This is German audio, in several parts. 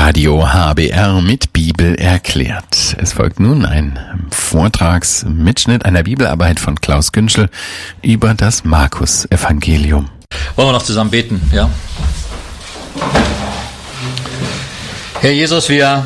Radio HBR mit Bibel erklärt. Es folgt nun ein Vortragsmitschnitt einer Bibelarbeit von Klaus Günschel über das Markus-Evangelium. Wollen wir noch zusammen beten, ja? Herr Jesus, wir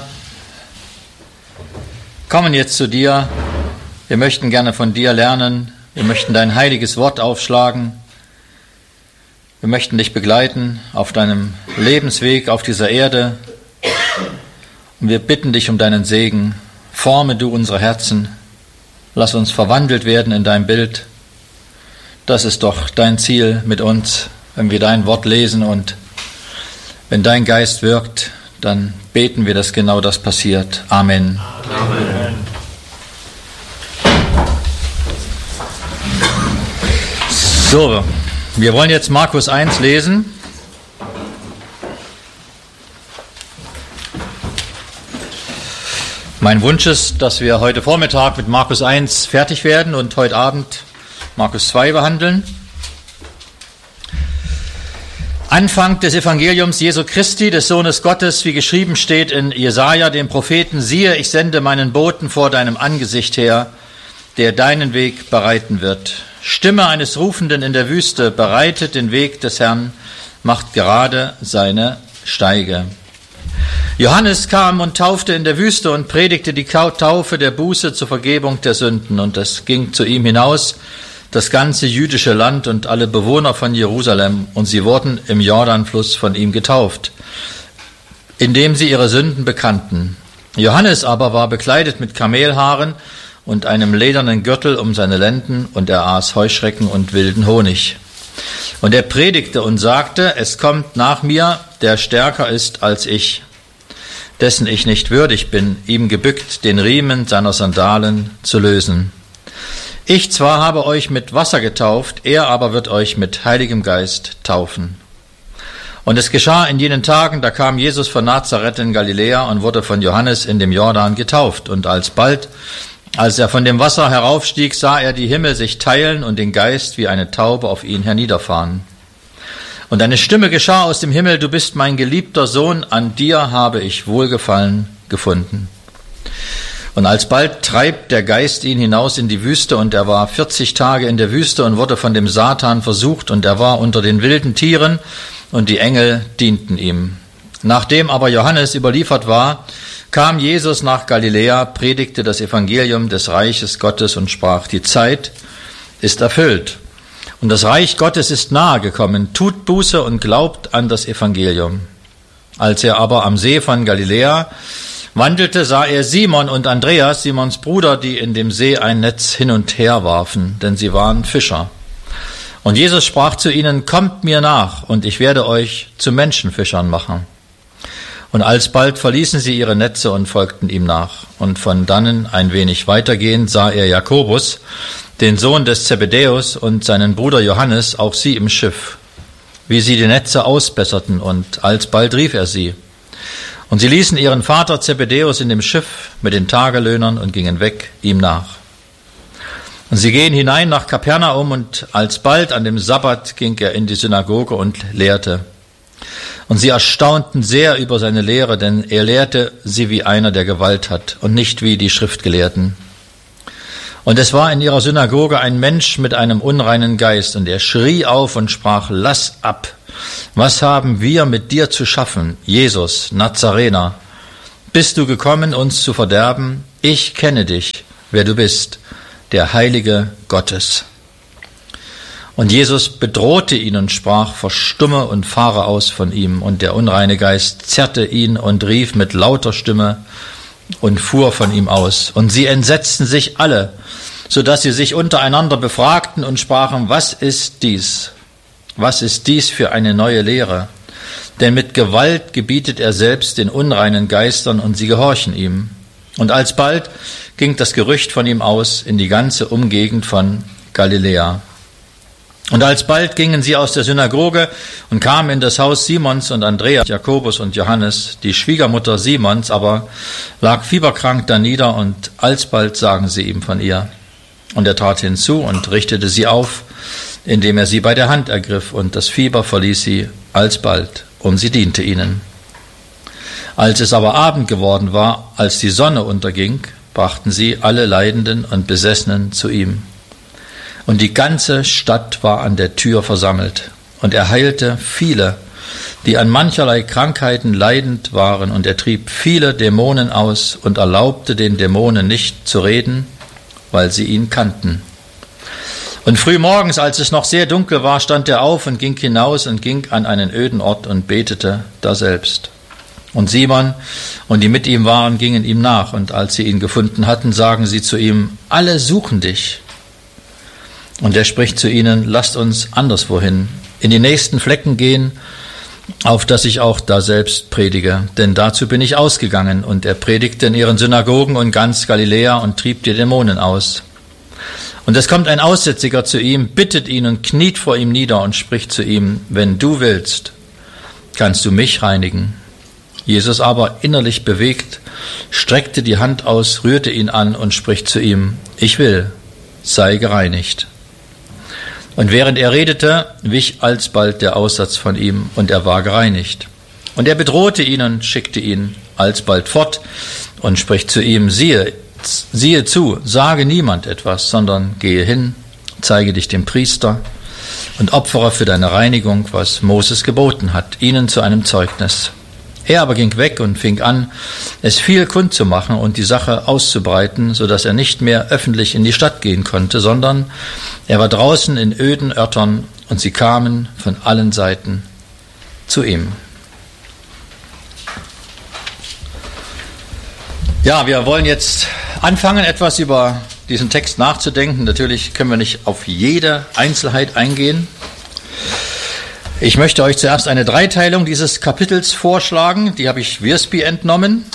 kommen jetzt zu dir. Wir möchten gerne von dir lernen. Wir möchten dein heiliges Wort aufschlagen. Wir möchten dich begleiten auf deinem Lebensweg auf dieser Erde. Und wir bitten dich um deinen Segen. Forme du unsere Herzen. Lass uns verwandelt werden in dein Bild. Das ist doch dein Ziel mit uns, wenn wir dein Wort lesen. Und wenn dein Geist wirkt, dann beten wir, dass genau das passiert. Amen. Amen. So, wir wollen jetzt Markus 1 lesen. Mein Wunsch ist, dass wir heute Vormittag mit Markus 1 fertig werden und heute Abend Markus 2 behandeln. Anfang des Evangeliums Jesu Christi, des Sohnes Gottes, wie geschrieben steht in Jesaja, dem Propheten: Siehe, ich sende meinen Boten vor deinem Angesicht her, der deinen Weg bereiten wird. Stimme eines Rufenden in der Wüste, bereitet den Weg des Herrn, macht gerade seine Steige. Johannes kam und taufte in der Wüste und predigte die Taufe der Buße zur Vergebung der Sünden. Und es ging zu ihm hinaus das ganze jüdische Land und alle Bewohner von Jerusalem. Und sie wurden im Jordanfluss von ihm getauft, indem sie ihre Sünden bekannten. Johannes aber war bekleidet mit Kamelhaaren und einem ledernen Gürtel um seine Lenden, und er aß Heuschrecken und wilden Honig. Und er predigte und sagte: Es kommt nach mir, der stärker ist als ich, dessen ich nicht würdig bin, ihm gebückt den Riemen seiner Sandalen zu lösen. Ich zwar habe euch mit Wasser getauft, er aber wird euch mit Heiligem Geist taufen. Und es geschah in jenen Tagen, da kam Jesus von Nazareth in Galiläa und wurde von Johannes in dem Jordan getauft. Und alsbald, als er von dem Wasser heraufstieg, sah er die Himmel sich teilen und den Geist wie eine Taube auf ihn herniederfahren. Und eine Stimme geschah aus dem Himmel: Du bist mein geliebter Sohn, an dir habe ich Wohlgefallen gefunden. Und alsbald treibt der Geist ihn hinaus in die Wüste, und er war 40 Tage in der Wüste und wurde von dem Satan versucht, und er war unter den wilden Tieren, und die Engel dienten ihm. Nachdem aber Johannes überliefert war, kam Jesus nach Galiläa, predigte das Evangelium des Reiches Gottes und sprach: Die Zeit ist erfüllt und das Reich Gottes ist nahe gekommen. Tut Buße und glaubt an das Evangelium. Als er aber am See von Galiläa wandelte, sah er Simon und Andreas, Simons Bruder, die in dem See ein Netz hin und her warfen, denn sie waren Fischer. Und Jesus sprach zu ihnen: Kommt mir nach, und ich werde euch zu Menschenfischern machen. Und alsbald verließen sie ihre Netze und folgten ihm nach. Und von dannen ein wenig weitergehend sah er Jakobus, den Sohn des Zebedäus, und seinen Bruder Johannes, auch sie im Schiff, wie sie die Netze ausbesserten, und alsbald rief er sie. Und sie ließen ihren Vater Zebedäus in dem Schiff mit den Tagelöhnern und gingen weg ihm nach. Und sie gehen hinein nach Kapernaum, und alsbald an dem Sabbat ging er in die Synagoge und lehrte. Und sie erstaunten sehr über seine Lehre, denn er lehrte sie wie einer, der Gewalt hat, und nicht wie die Schriftgelehrten. Und es war in ihrer Synagoge ein Mensch mit einem unreinen Geist, und er schrie auf und sprach: Lass ab! Was haben wir mit dir zu schaffen, Jesus, Nazarener? Bist du gekommen, uns zu verderben? Ich kenne dich, wer du bist, der Heilige Gottes. Und Jesus bedrohte ihn und sprach: Verstumme und fahre aus von ihm. Und der unreine Geist zerrte ihn und rief mit lauter Stimme und fuhr von ihm aus. Und sie entsetzten sich alle, so dass sie sich untereinander befragten und sprachen: Was ist dies? Was ist dies für eine neue Lehre? Denn mit Gewalt gebietet er selbst den unreinen Geistern, und sie gehorchen ihm. Und alsbald ging das Gerücht von ihm aus in die ganze Umgegend von Galiläa. Und alsbald gingen sie aus der Synagoge und kamen in das Haus Simons und Andreas, Jakobus und Johannes. Die Schwiegermutter Simons aber lag fieberkrank danieder, und alsbald sagen sie ihm von ihr. Und er trat hinzu und richtete sie auf, indem er sie bei der Hand ergriff, und das Fieber verließ sie alsbald, und sie diente ihnen. Als es aber Abend geworden war, als die Sonne unterging, brachten sie alle Leidenden und Besessenen zu ihm. Und die ganze Stadt war an der Tür versammelt. Und er heilte viele, die an mancherlei Krankheiten leidend waren, und er trieb viele Dämonen aus und erlaubte den Dämonen nicht zu reden, weil sie ihn kannten. Und früh morgens, als es noch sehr dunkel war, stand er auf und ging hinaus und ging an einen öden Ort und betete daselbst. Und Simon und die mit ihm waren, gingen ihm nach, und als sie ihn gefunden hatten, sagen sie zu ihm: Alle suchen dich. Und er spricht zu ihnen: Lasst uns anderswohin, in die nächsten Flecken gehen, auf dass ich auch daselbst predige. Denn dazu bin ich ausgegangen. Und er predigte in ihren Synagogen und ganz Galiläa und trieb die Dämonen aus. Und es kommt ein Aussätziger zu ihm, bittet ihn und kniet vor ihm nieder und spricht zu ihm: Wenn du willst, kannst du mich reinigen. Jesus aber, innerlich bewegt, streckte die Hand aus, rührte ihn an und spricht zu ihm: Ich will, sei gereinigt. Und während er redete, wich alsbald der Aussatz von ihm, und er war gereinigt. Und er bedrohte ihn und schickte ihn alsbald fort und spricht zu ihm: Siehe zu, sage niemand etwas, sondern gehe hin, zeige dich dem Priester und opfere für deine Reinigung, was Moses geboten hat, ihnen zu einem Zeugnis. Er aber ging weg und fing an, es viel kundzumachen und die Sache auszubreiten, so dass er nicht mehr öffentlich in die Stadt gehen konnte, sondern er war draußen in öden Örtern, und sie kamen von allen Seiten zu ihm. Ja, wir wollen jetzt anfangen, etwas über diesen Text nachzudenken. Natürlich können wir nicht auf jede Einzelheit eingehen. Ich möchte euch zuerst eine Dreiteilung dieses Kapitels vorschlagen. Die habe ich Wiersbe entnommen.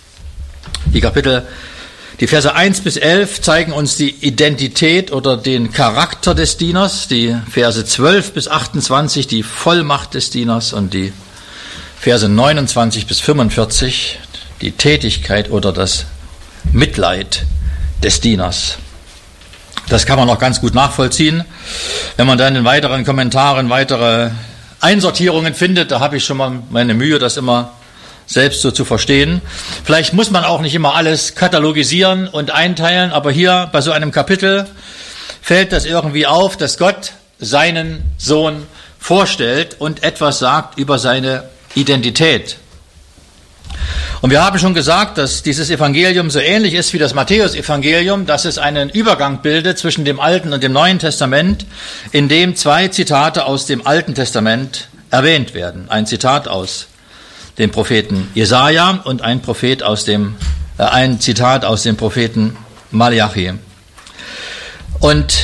Die Verse 1 bis 11 zeigen uns die Identität oder den Charakter des Dieners. Die Verse 12 bis 28 die Vollmacht des Dieners. Und die Verse 29 bis 45 die Tätigkeit oder das Mitleid des Dieners. Das kann man noch ganz gut nachvollziehen. Wenn man dann in weiteren Kommentaren weitere Einsortierungen findet, da habe ich schon mal meine Mühe, das immer selbst so zu verstehen. Vielleicht muss man auch nicht immer alles katalogisieren und einteilen, aber hier bei so einem Kapitel fällt das irgendwie auf, dass Gott seinen Sohn vorstellt und etwas sagt über seine Identität. Und wir haben schon gesagt, dass dieses Evangelium so ähnlich ist wie das Matthäus-Evangelium, dass es einen Übergang bildet zwischen dem Alten und dem Neuen Testament, in dem zwei Zitate aus dem Alten Testament erwähnt werden. Ein Zitat aus dem Propheten Jesaja und ein Zitat aus dem Propheten Malachi. Und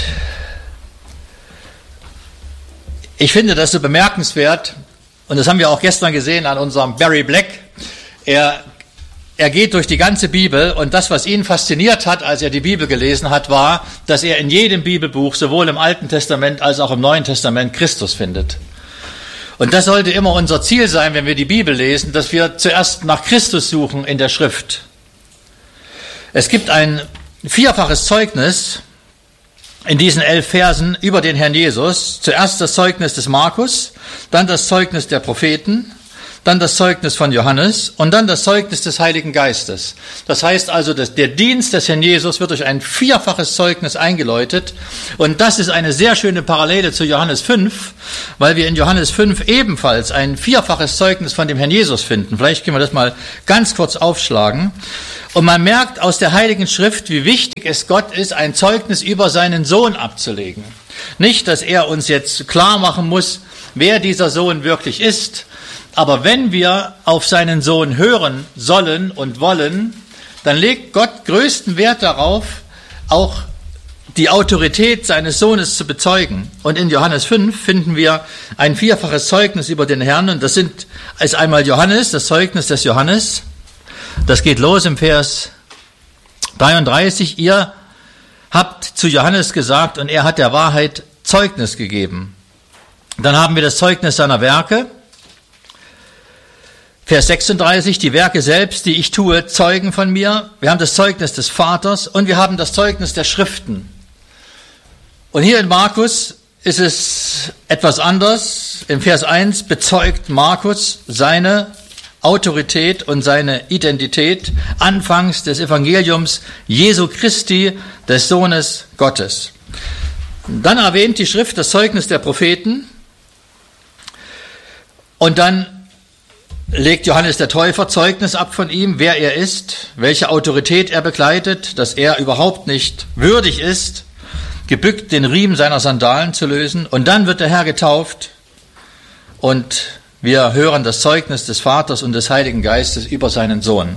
ich finde das so bemerkenswert, und das haben wir auch gestern gesehen an unserem Barry Black. Er geht durch die ganze Bibel, und das, was ihn fasziniert hat, als er die Bibel gelesen hat, war, dass er in jedem Bibelbuch, sowohl im Alten Testament als auch im Neuen Testament, Christus findet. Und das sollte immer unser Ziel sein, wenn wir die Bibel lesen, dass wir zuerst nach Christus suchen in der Schrift. Es gibt ein vierfaches Zeugnis in diesen 11 Versen über den Herrn Jesus. Zuerst das Zeugnis des Markus, dann das Zeugnis der Propheten, dann das Zeugnis von Johannes und dann das Zeugnis des Heiligen Geistes. Das heißt also, dass der Dienst des Herrn Jesus wird durch ein vierfaches Zeugnis eingeläutet. Und das ist eine sehr schöne Parallele zu Johannes 5, weil wir in Johannes 5 ebenfalls ein vierfaches Zeugnis von dem Herrn Jesus finden. Vielleicht können wir das mal ganz kurz aufschlagen. Und man merkt aus der Heiligen Schrift, wie wichtig es Gott ist, ein Zeugnis über seinen Sohn abzulegen. Nicht, dass er uns jetzt klar machen muss, wer dieser Sohn wirklich ist. Aber wenn wir auf seinen Sohn hören sollen und wollen, dann legt Gott größten Wert darauf, auch die Autorität seines Sohnes zu bezeugen. Und in Johannes 5 finden wir ein vierfaches Zeugnis über den Herrn. Und das ist einmal Johannes, das Zeugnis des Johannes. Das geht los im Vers 33. Ihr habt zu Johannes gesagt, und er hat der Wahrheit Zeugnis gegeben. Dann haben wir das Zeugnis seiner Werke. Vers 36, die Werke selbst, die ich tue, zeugen von mir. Wir haben das Zeugnis des Vaters und wir haben das Zeugnis der Schriften. Und hier in Markus ist es etwas anders. Im Vers 1 bezeugt Markus seine Autorität und seine Identität anfangs des Evangeliums Jesu Christi, des Sohnes Gottes. Dann erwähnt die Schrift das Zeugnis der Propheten und dann legt Johannes der Täufer Zeugnis ab von ihm, wer er ist, welche Autorität er bekleidet, dass er überhaupt nicht würdig ist, gebückt den Riemen seiner Sandalen zu lösen. Und dann wird der Herr getauft und wir hören das Zeugnis des Vaters und des Heiligen Geistes über seinen Sohn.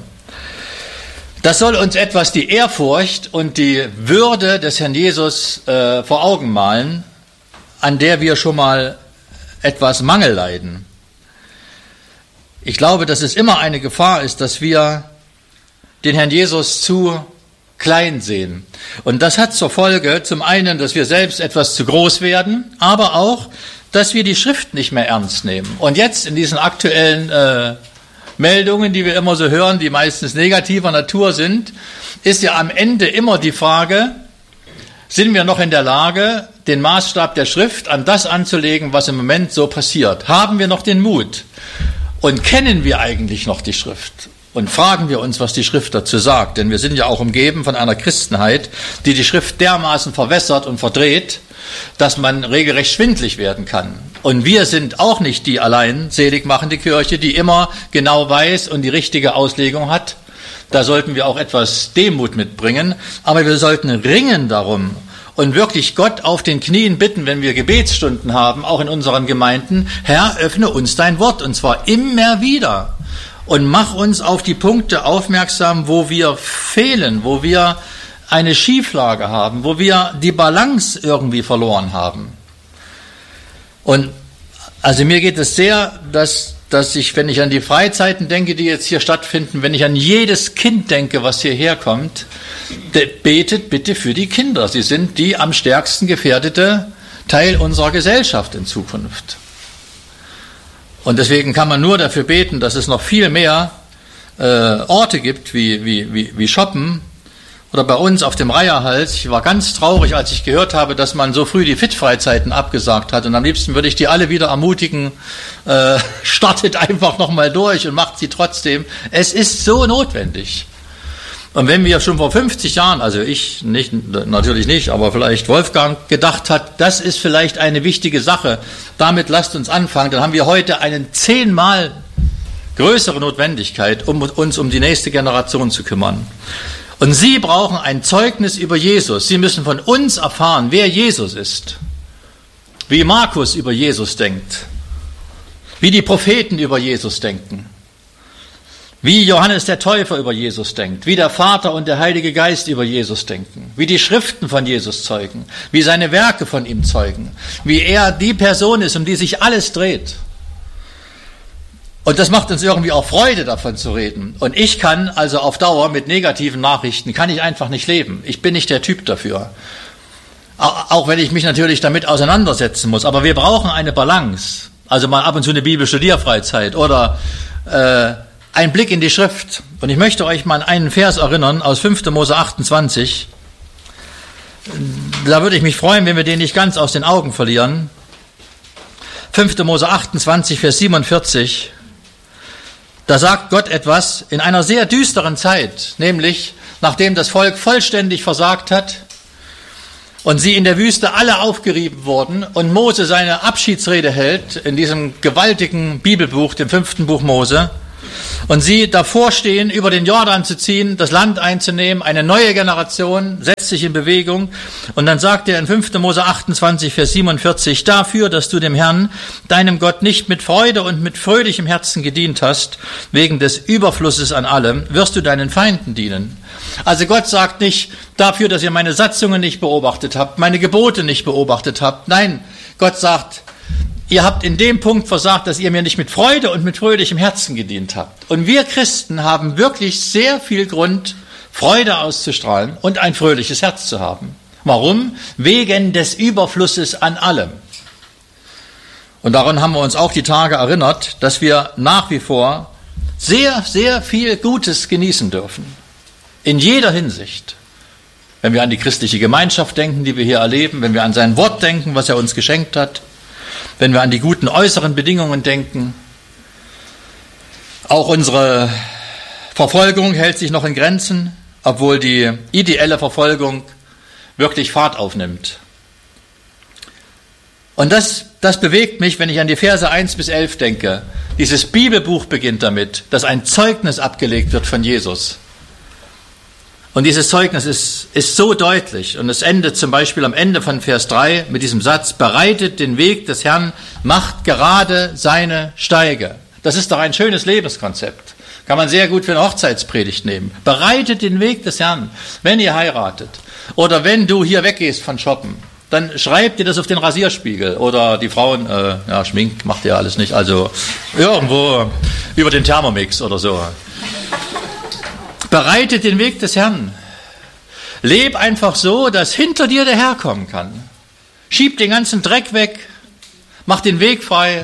Das soll uns etwas die Ehrfurcht und die Würde des Herrn Jesus vor Augen malen, an der wir schon mal etwas Mangel leiden. Ich glaube, dass es immer eine Gefahr ist, dass wir den Herrn Jesus zu klein sehen. Und das hat zur Folge zum einen, dass wir selbst etwas zu groß werden, aber auch, dass wir die Schrift nicht mehr ernst nehmen. Und jetzt in diesen aktuellen Meldungen, die wir immer so hören, die meistens negativer Natur sind, ist ja am Ende immer die Frage, sind wir noch in der Lage, den Maßstab der Schrift an das anzulegen, was im Moment so passiert? Haben wir noch den Mut? Und kennen wir eigentlich noch die Schrift? Und fragen wir uns, was die Schrift dazu sagt? Denn wir sind ja auch umgeben von einer Christenheit, die Schrift dermaßen verwässert und verdreht, dass man regelrecht schwindlig werden kann. Und wir sind auch nicht die allein seligmachende Kirche, die immer genau weiß und die richtige Auslegung hat. Da sollten wir auch etwas Demut mitbringen. Aber wir sollten ringen darum und wirklich Gott auf den Knien bitten, wenn wir Gebetsstunden haben, auch in unseren Gemeinden, Herr, öffne uns dein Wort, und zwar immer wieder. Und mach uns auf die Punkte aufmerksam, wo wir fehlen, wo wir eine Schieflage haben, wo wir die Balance irgendwie verloren haben. Und also mir geht es sehr, dass ich, wenn ich an die Freizeiten denke, die jetzt hier stattfinden, wenn ich an jedes Kind denke, was hierher kommt, betet bitte für die Kinder. Sie sind die am stärksten gefährdete Teil unserer Gesellschaft in Zukunft. Und deswegen kann man nur dafür beten, dass es noch viel mehr Orte gibt, wie Shoppen oder bei uns auf dem Reiherhals. Ich war ganz traurig, als ich gehört habe, dass man so früh die Fit-Freizeiten abgesagt hat. Und am liebsten würde ich die alle wieder ermutigen, startet einfach nochmal durch und macht sie trotzdem. Es ist so notwendig. Und wenn wir schon vor 50 Jahren, also ich nicht, natürlich nicht, aber vielleicht Wolfgang gedacht hat, das ist vielleicht eine wichtige Sache, damit lasst uns anfangen, dann haben wir heute eine 10-mal größere Notwendigkeit, um uns um die nächste Generation zu kümmern. Und Sie brauchen ein Zeugnis über Jesus. Sie müssen von uns erfahren, wer Jesus ist, wie Markus über Jesus denkt, wie die Propheten über Jesus denken, wie Johannes der Täufer über Jesus denkt, wie der Vater und der Heilige Geist über Jesus denken, wie die Schriften von Jesus zeugen, wie seine Werke von ihm zeugen, wie er die Person ist, um die sich alles dreht. Und das macht uns irgendwie auch Freude, davon zu reden. Und ich kann also auf Dauer mit negativen Nachrichten, kann ich einfach nicht leben. Ich bin nicht der Typ dafür. Auch wenn ich mich natürlich damit auseinandersetzen muss. Aber wir brauchen eine Balance. Also mal ab und zu eine Bibelstudierfreizeit oder ein Blick in die Schrift. Und ich möchte euch mal an einen Vers erinnern aus 5. Mose 28. Da würde ich mich freuen, wenn wir den nicht ganz aus den Augen verlieren. 5. Mose 28, Vers 47. Da sagt Gott etwas in einer sehr düsteren Zeit, nämlich nachdem das Volk vollständig versagt hat und sie in der Wüste alle aufgerieben wurden und Mose seine Abschiedsrede hält in diesem gewaltigen Bibelbuch, dem 5. Buch Mose, und sie davor stehen, über den Jordan zu ziehen, das Land einzunehmen, eine neue Generation setzt sich in Bewegung. Und dann sagt er in 5. Mose 28, Vers 47, dafür, dass du dem Herrn, deinem Gott, nicht mit Freude und mit fröhlichem Herzen gedient hast, wegen des Überflusses an allem, wirst du deinen Feinden dienen. Also Gott sagt nicht, dafür, dass ihr meine Satzungen nicht beobachtet habt, meine Gebote nicht beobachtet habt. Nein, Gott sagt, ihr habt in dem Punkt versagt, dass ihr mir nicht mit Freude und mit fröhlichem Herzen gedient habt. Und wir Christen haben wirklich sehr viel Grund, Freude auszustrahlen und ein fröhliches Herz zu haben. Warum? Wegen des Überflusses an allem. Und daran haben wir uns auch die Tage erinnert, dass wir nach wie vor sehr, sehr viel Gutes genießen dürfen. In jeder Hinsicht. Wenn wir an die christliche Gemeinschaft denken, die wir hier erleben, wenn wir an sein Wort denken, was er uns geschenkt hat, wenn wir an die guten äußeren Bedingungen denken. Auch unsere Verfolgung hält sich noch in Grenzen, obwohl die ideelle Verfolgung wirklich Fahrt aufnimmt. Und das bewegt mich, wenn ich an die Verse 1 bis 11 denke. Dieses Bibelbuch beginnt damit, dass ein Zeugnis abgelegt wird von Jesus. Und dieses Zeugnis ist so deutlich. Und es endet zum Beispiel am Ende von Vers 3 mit diesem Satz: Bereitet den Weg des Herrn, macht gerade seine Steige. Das ist doch ein schönes Lebenskonzept. Kann man sehr gut für eine Hochzeitspredigt nehmen. Bereitet den Weg des Herrn, wenn ihr heiratet. Oder wenn du hier weggehst von Shoppen, dann schreibt ihr das auf den Rasierspiegel. Oder die Frauen, Schmink macht ihr alles nicht, also irgendwo über den Thermomix oder so. Bereitet den Weg des Herrn. Leb einfach so, dass hinter dir der Herr kommen kann. Schieb den ganzen Dreck weg, mach den Weg frei.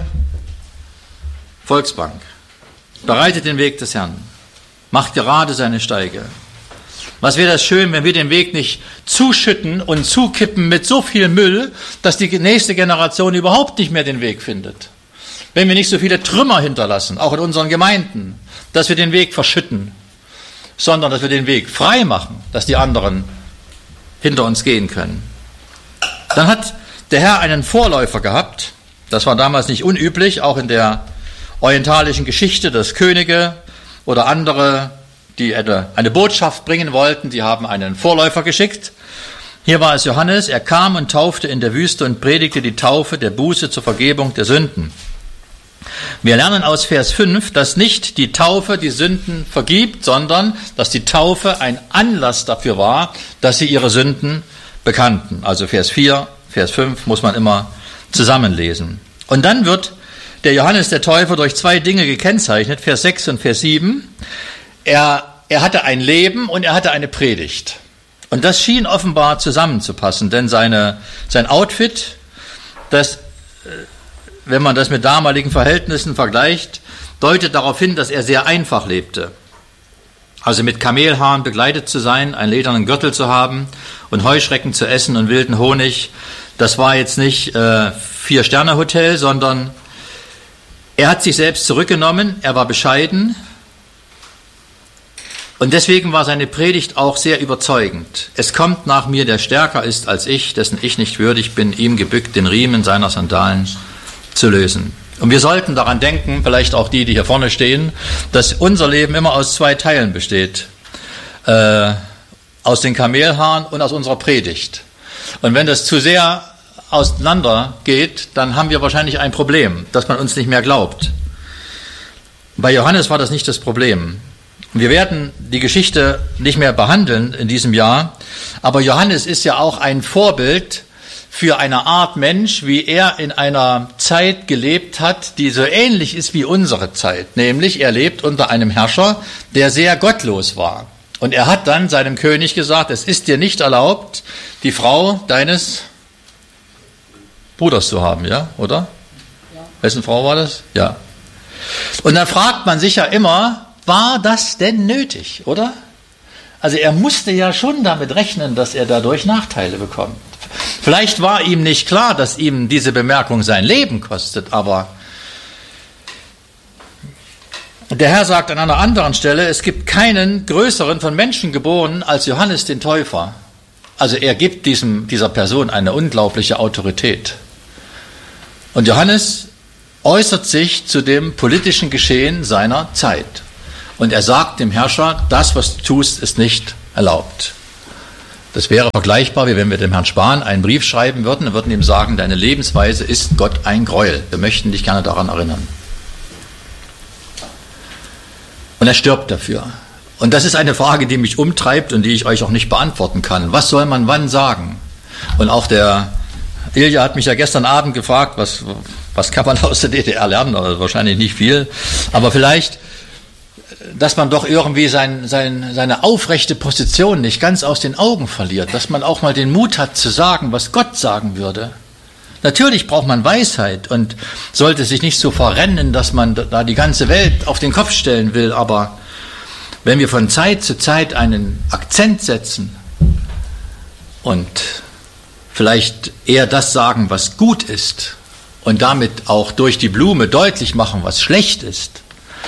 Volksbank. Bereitet den Weg des Herrn. Macht gerade seine Steige. Was wäre das schön, wenn wir den Weg nicht zuschütten und zukippen mit so viel Müll, dass die nächste Generation überhaupt nicht mehr den Weg findet. Wenn wir nicht so viele Trümmer hinterlassen, auch in unseren Gemeinden, dass wir den Weg verschütten, sondern dass wir den Weg frei machen, dass die anderen hinter uns gehen können. Dann hat der Herr einen Vorläufer gehabt. Das war damals nicht unüblich, auch in der orientalischen Geschichte, dass Könige oder andere, die eine Botschaft bringen wollten, die haben einen Vorläufer geschickt. Hier war es Johannes, er kam und taufte in der Wüste und predigte die Taufe der Buße zur Vergebung der Sünden. Wir lernen aus Vers 5, dass nicht die Taufe die Sünden vergibt, sondern dass die Taufe ein Anlass dafür war, dass sie ihre Sünden bekannten. Also Vers 4, Vers 5 muss man immer zusammenlesen. Und dann wird der Johannes der Täufer durch zwei Dinge gekennzeichnet, Vers 6 und Vers 7. Er hatte ein Leben und er hatte eine Predigt. Und das schien offenbar zusammenzupassen, denn sein Outfit, das, wenn man das mit damaligen Verhältnissen vergleicht, deutet darauf hin, dass er sehr einfach lebte. Also mit Kamelhaaren begleitet zu sein, einen ledernen Gürtel zu haben und Heuschrecken zu essen und wilden Honig, das war jetzt nicht 4-Sterne-Hotel, sondern er hat sich selbst zurückgenommen, er war bescheiden und deswegen war seine Predigt auch sehr überzeugend. Es kommt nach mir, der stärker ist als ich, dessen ich nicht würdig bin, ihm gebückt den Riemen seiner Sandalen zu lösen. Und wir sollten daran denken, vielleicht auch die hier vorne stehen, dass unser Leben immer aus zwei Teilen besteht. Aus den Kamelhaaren und aus unserer Predigt. Und wenn das zu sehr auseinander geht, dann haben wir wahrscheinlich ein Problem, dass man uns nicht mehr glaubt. Bei Johannes war das nicht das Problem. Wir werden die Geschichte nicht mehr behandeln in diesem Jahr, aber Johannes ist ja auch ein Vorbild für eine Art Mensch, wie er in einer Zeit gelebt hat, die so ähnlich ist wie unsere Zeit. Nämlich, er lebt unter einem Herrscher, der sehr gottlos war. Und er hat dann seinem König gesagt, es ist dir nicht erlaubt, die Frau deines Bruders zu haben, ja, oder? Ja. Wessen Frau war das? Ja. Und dann fragt man sich ja immer, war das denn nötig, oder? Also er musste ja schon damit rechnen, dass er dadurch Nachteile bekommt. Vielleicht war ihm nicht klar, dass ihm diese Bemerkung sein Leben kostet, aber der Herr sagt an einer anderen Stelle, es gibt keinen größeren von Menschen geboren als Johannes den Täufer. Also er gibt dieser Person eine unglaubliche Autorität. Und Johannes äußert sich zu dem politischen Geschehen seiner Zeit. Und er sagt dem Herrscher, das, was du tust, ist nicht erlaubt. Das wäre vergleichbar, wie wenn wir dem Herrn Spahn einen Brief schreiben würden und würden ihm sagen, deine Lebensweise ist Gott ein Gräuel. Wir möchten dich gerne daran erinnern. Und er stirbt dafür. Und das ist eine Frage, die mich umtreibt und die ich euch auch nicht beantworten kann. Was soll man wann sagen? Und auch der Ilja hat mich ja gestern Abend gefragt, was kann man aus der DDR lernen? Also wahrscheinlich nicht viel, aber vielleicht, dass man doch irgendwie seine aufrechte Position nicht ganz aus den Augen verliert, dass man auch mal den Mut hat zu sagen, was Gott sagen würde. Natürlich braucht man Weisheit und sollte sich nicht so verrennen, dass man da die ganze Welt auf den Kopf stellen will, aber wenn wir von Zeit zu Zeit einen Akzent setzen und vielleicht eher das sagen, was gut ist und damit auch durch die Blume deutlich machen, was schlecht ist,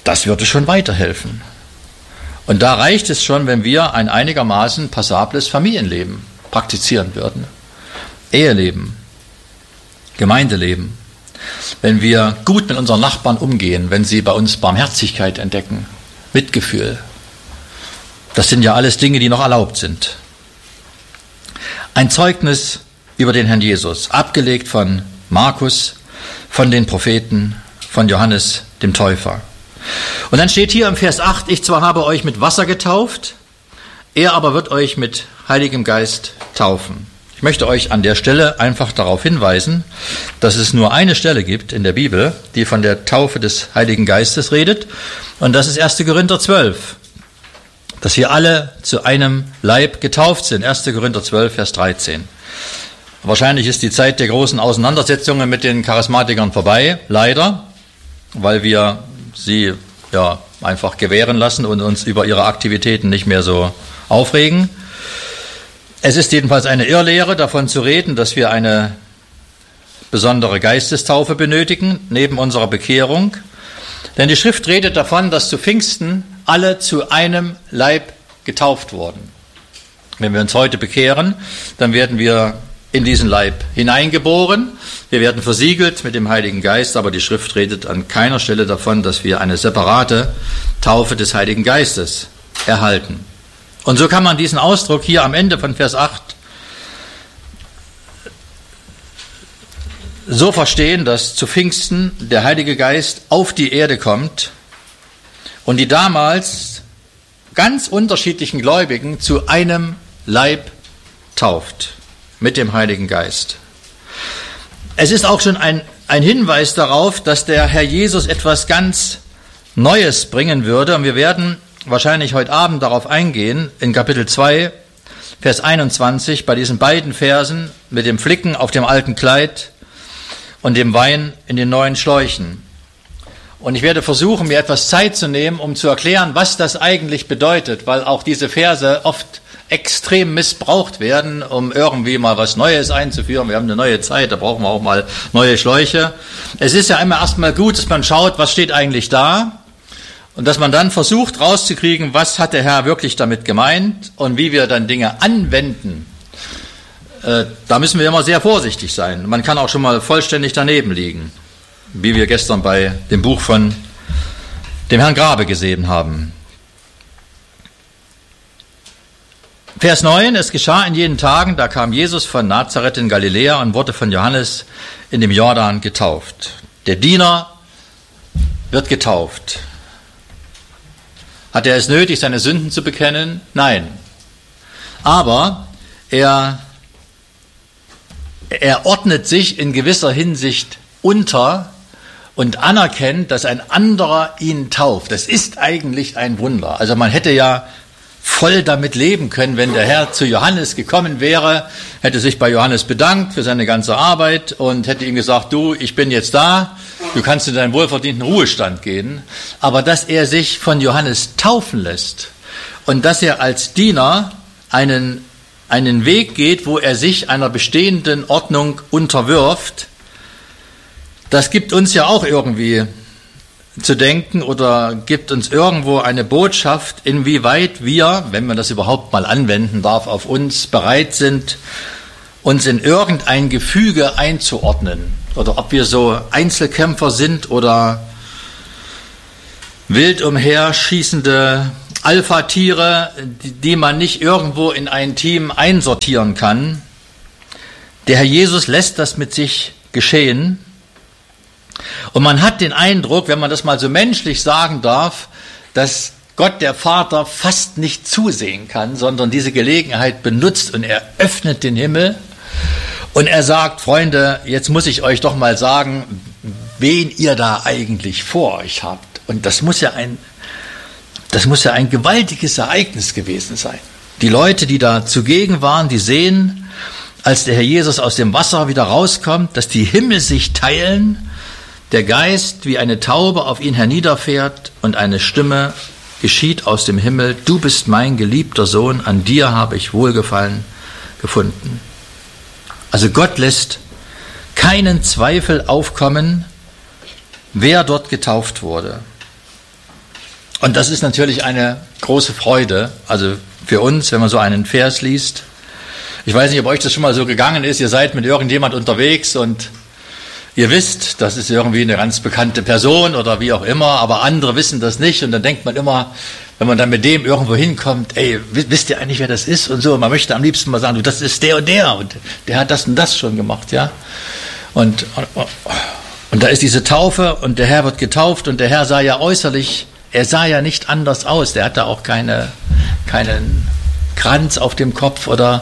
das würde schon weiterhelfen. Und da reicht es schon, wenn wir ein einigermaßen passables Familienleben praktizieren würden. Eheleben, Gemeindeleben. Wenn wir gut mit unseren Nachbarn umgehen, wenn sie bei uns Barmherzigkeit entdecken, Mitgefühl. Das sind ja alles Dinge, die noch erlaubt sind. Ein Zeugnis über den Herrn Jesus, abgelegt von Markus, von den Propheten, von Johannes dem Täufer. Und dann steht hier im Vers 8, ich zwar habe euch mit Wasser getauft, er aber wird euch mit Heiligem Geist taufen. Ich möchte euch an der Stelle einfach darauf hinweisen, dass es nur eine Stelle gibt in der Bibel, die von der Taufe des Heiligen Geistes redet, und das ist 1. Korinther 12, dass wir alle zu einem Leib getauft sind. 1. Korinther 12, Vers 13. Wahrscheinlich ist die Zeit der großen Auseinandersetzungen mit den Charismatikern vorbei, leider, weil wir sie ja einfach gewähren lassen und uns über ihre Aktivitäten nicht mehr so aufregen. Es ist jedenfalls eine Irrlehre, davon zu reden, dass wir eine besondere Geistestaufe benötigen, neben unserer Bekehrung. Denn die Schrift redet davon, dass zu Pfingsten alle zu einem Leib getauft wurden. Wenn wir uns heute bekehren, dann werden wir in diesen Leib hineingeboren. Wir werden versiegelt mit dem Heiligen Geist, aber die Schrift redet an keiner Stelle davon, dass wir eine separate Taufe des Heiligen Geistes erhalten. Und so kann man diesen Ausdruck hier am Ende von Vers 8 so verstehen, dass zu Pfingsten der Heilige Geist auf die Erde kommt und die damals ganz unterschiedlichen Gläubigen zu einem Leib tauft mit dem Heiligen Geist. Es ist auch schon ein Hinweis darauf, dass der Herr Jesus etwas ganz Neues bringen würde, und wir werden wahrscheinlich heute Abend darauf eingehen, in Kapitel 2, Vers 21, bei diesen beiden Versen mit dem Flicken auf dem alten Kleid und dem Wein in den neuen Schläuchen. Und ich werde versuchen, mir etwas Zeit zu nehmen, um zu erklären, was das eigentlich bedeutet, weil auch diese Verse oft extrem missbraucht werden, um irgendwie mal was Neues einzuführen. Wir haben eine neue Zeit, da brauchen wir auch mal neue Schläuche. Es ist ja immer erstmal gut, dass man schaut, was steht eigentlich da, und dass man dann versucht rauszukriegen, was hat der Herr wirklich damit gemeint und wie wir dann Dinge anwenden. Da müssen wir immer sehr vorsichtig sein. Man kann auch schon mal vollständig daneben liegen, wie wir gestern bei dem Buch von dem Herrn Grabe gesehen haben. Vers 9, es geschah in jenen Tagen, da kam Jesus von Nazareth in Galiläa und wurde von Johannes in dem Jordan getauft. Der Diener wird getauft. Hat er es nötig, seine Sünden zu bekennen? Nein. Aber er ordnet sich in gewisser Hinsicht unter und anerkennt, dass ein anderer ihn tauft. Das ist eigentlich ein Wunder. Also man hätte ja voll damit leben können, wenn der Herr zu Johannes gekommen wäre, hätte sich bei Johannes bedankt für seine ganze Arbeit und hätte ihm gesagt, du, ich bin jetzt da, du kannst in deinen wohlverdienten Ruhestand gehen. Aber dass er sich von Johannes taufen lässt und dass er als Diener einen Weg geht, wo er sich einer bestehenden Ordnung unterwirft, das gibt uns ja auch irgendwie zu denken oder gibt uns irgendwo eine Botschaft, inwieweit wir, wenn man das überhaupt mal anwenden darf, auf uns bereit sind, uns in irgendein Gefüge einzuordnen. Oder ob wir so Einzelkämpfer sind oder wild umherschießende Alpha-Tiere, die man nicht irgendwo in ein Team einsortieren kann. Der Herr Jesus lässt das mit sich geschehen. Und man hat den Eindruck, wenn man das mal so menschlich sagen darf, dass Gott, der Vater, fast nicht zusehen kann, sondern diese Gelegenheit benutzt und er öffnet den Himmel und er sagt, Freunde, jetzt muss ich euch doch mal sagen, wen ihr da eigentlich vor euch habt. Und das muss ja ein gewaltiges Ereignis gewesen sein. Die Leute, die da zugegen waren, die sehen, als der Herr Jesus aus dem Wasser wieder rauskommt, dass die Himmel sich teilen, der Geist wie eine Taube auf ihn herniederfährt und eine Stimme geschieht aus dem Himmel, du bist mein geliebter Sohn, an dir habe ich Wohlgefallen gefunden. Also Gott lässt keinen Zweifel aufkommen, wer dort getauft wurde. Und das ist natürlich eine große Freude, also für uns, wenn man so einen Vers liest. Ich weiß nicht, ob euch das schon mal so gegangen ist, ihr seid mit irgendjemand unterwegs und ihr wisst, das ist irgendwie eine ganz bekannte Person oder wie auch immer, aber andere wissen das nicht und dann denkt man immer, wenn man dann mit dem irgendwo hinkommt, ey, wisst ihr eigentlich, wer das ist und so, man möchte am liebsten mal sagen, du, das ist der und der hat das und das schon gemacht, ja. Und da ist diese Taufe und der Herr wird getauft und der Herr sah ja äußerlich, er sah ja nicht anders aus, der hatte auch keinen Kranz auf dem Kopf oder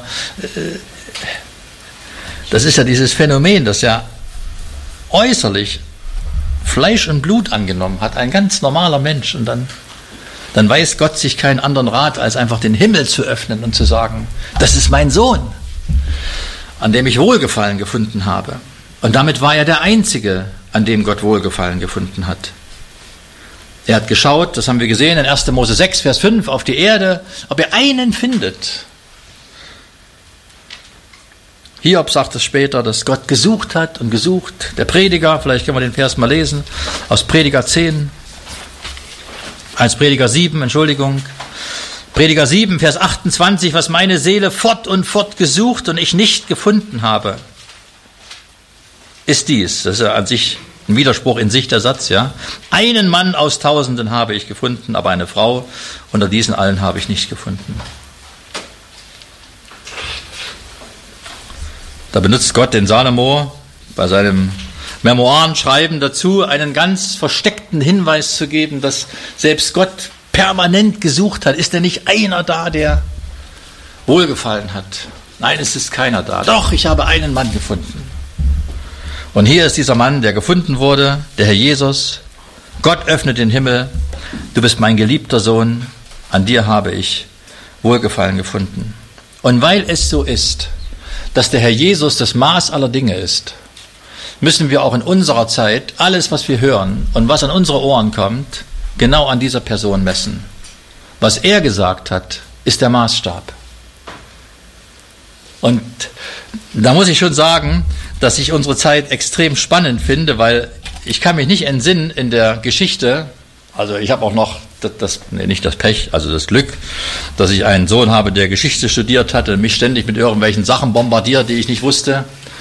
das ist ja dieses Phänomen, dass er äußerlich Fleisch und Blut angenommen hat, ein ganz normaler Mensch und dann weiß Gott sich keinen anderen Rat, als einfach den Himmel zu öffnen und zu sagen, das ist mein Sohn, an dem ich Wohlgefallen gefunden habe. Und damit war er der Einzige, an dem Gott Wohlgefallen gefunden hat. Er hat geschaut, das haben wir gesehen in 1. Mose 6, Vers 5, auf die Erde, ob er einen findet. Hiob sagt es später, dass Gott gesucht hat und gesucht. Der Prediger, vielleicht können wir den Vers mal lesen, aus Prediger 7, Prediger 7, Vers 28, was meine Seele fort und fort gesucht und ich nicht gefunden habe, ist dies. Das ist ja an sich ein Widerspruch in sich, der Satz, ja. Einen Mann aus Tausenden habe ich gefunden, aber eine Frau unter diesen allen habe ich nicht gefunden. Da benutzt Gott den Salomo bei seinem Memoirenschreiben dazu, einen ganz versteckten Hinweis zu geben, dass selbst Gott permanent gesucht hat. Ist denn nicht einer da, der Wohlgefallen hat? Nein, es ist keiner da. Doch, ich habe einen Mann gefunden. Und hier ist dieser Mann, der gefunden wurde, der Herr Jesus. Gott öffnet den Himmel. Du bist mein geliebter Sohn. An dir habe ich Wohlgefallen gefunden. Und weil es so ist, dass der Herr Jesus das Maß aller Dinge ist, müssen wir auch in unserer Zeit alles, was wir hören und was an unsere Ohren kommt, genau an dieser Person messen. Was er gesagt hat, ist der Maßstab. Und da muss ich schon sagen, dass ich unsere Zeit extrem spannend finde, weil ich kann mich nicht entsinnen in der Geschichte, also ich habe auch noch nicht das Pech, also das Glück, dass ich einen Sohn habe, der Geschichte studiert hat und mich ständig mit irgendwelchen Sachen bombardiert, die ich nicht wusste.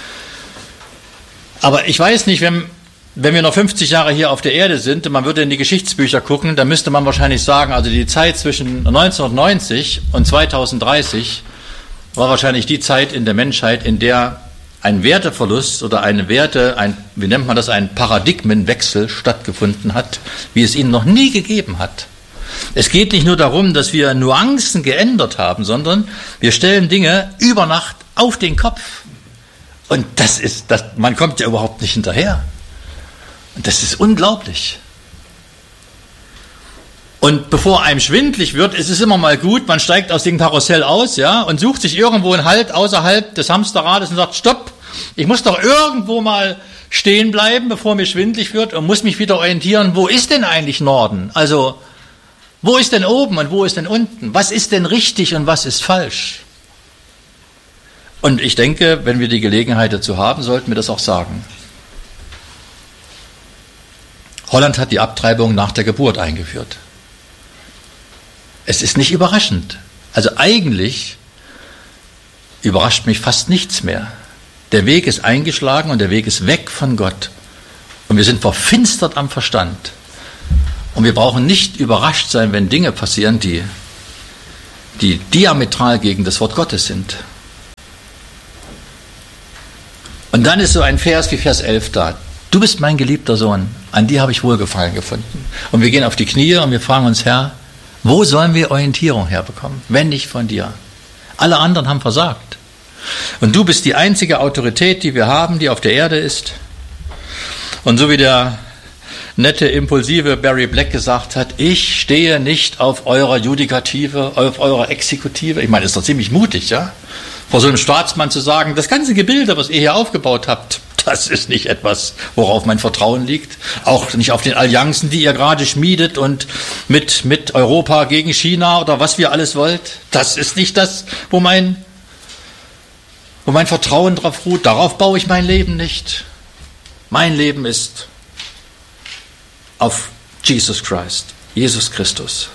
Aber ich weiß nicht, wenn wir noch 50 Jahre hier auf der Erde sind und man würde in die Geschichtsbücher gucken, dann müsste man wahrscheinlich sagen, also die Zeit zwischen 1990 und 2030 war wahrscheinlich die Zeit in der Menschheit, in der ein Werteverlust oder wie nennt man das, ein Paradigmenwechsel stattgefunden hat, wie es ihn noch nie gegeben hat. Es geht nicht nur darum, dass wir Nuancen geändert haben, sondern wir stellen Dinge über Nacht auf den Kopf. Und man kommt ja überhaupt nicht hinterher. Und das ist unglaublich. Und bevor einem schwindlig wird, ist es immer mal gut, man steigt aus dem Karussell aus, ja, und sucht sich irgendwo einen Halt außerhalb des Hamsterrades und sagt, stopp, ich muss doch irgendwo mal stehen bleiben, bevor mir schwindlig wird und muss mich wieder orientieren, wo ist denn eigentlich Norden? Also, wo ist denn oben und wo ist denn unten? Was ist denn richtig und was ist falsch? Und ich denke, wenn wir die Gelegenheit dazu haben, sollten wir das auch sagen. Holland hat die Abtreibung nach der Geburt eingeführt. Es ist nicht überraschend. Also eigentlich überrascht mich fast nichts mehr. Der Weg ist eingeschlagen und der Weg ist weg von Gott. Und wir sind verfinstert am Verstand. Und wir brauchen nicht überrascht sein, wenn Dinge passieren, die diametral gegen das Wort Gottes sind. Und dann ist so ein Vers wie Vers 11 da. Du bist mein geliebter Sohn, an dir habe ich Wohlgefallen gefunden. Und wir gehen auf die Knie und wir fragen uns, Herr, wo sollen wir Orientierung herbekommen, wenn nicht von dir? Alle anderen haben versagt. Und du bist die einzige Autorität, die wir haben, die auf der Erde ist. Und so wie der nette, impulsive Barry Black gesagt hat, ich stehe nicht auf eurer Judikative, auf eurer Exekutive. Ich meine, das ist doch ziemlich mutig, ja? Vor so einem Staatsmann zu sagen, das ganze Gebilde, was ihr hier aufgebaut habt, das ist nicht etwas, worauf mein Vertrauen liegt. Auch nicht auf den Allianzen, die ihr gerade schmiedet und mit Europa gegen China oder was wir alles wollt. Das ist nicht das, wo mein Vertrauen drauf ruht. Darauf baue ich mein Leben nicht. Mein Leben ist auf Jesus Christ. Jesus Christus.